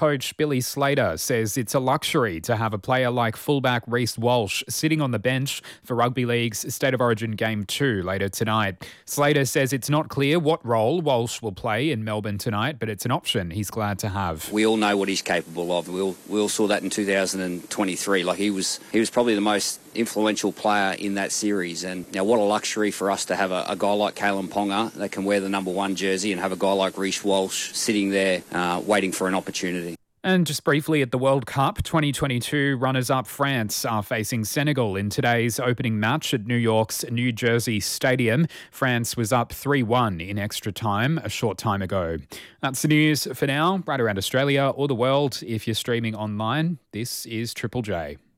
coach Billy Slater says it's a luxury to have a player like fullback Reece Walsh sitting on the bench for Rugby League's State of Origin Game 2 later tonight. Slater says it's not clear what role Walsh will play in Melbourne tonight, but it's an option he's glad to have. We all know what he's capable of. We all saw that in 2023. He was probably the most influential player in that series, and what a luxury for us to have a guy like Kalen Ponga that can wear the number 1 jersey and have a guy like Reece Walsh sitting there waiting for an opportunity. And just briefly at the World Cup, 2022 runners-up France are facing Senegal in today's opening match at New York's New Jersey Stadium. France was up 3-1 in extra time a short time ago. That's the news for now. Right around Australia or the world, if you're streaming online, this is Triple J.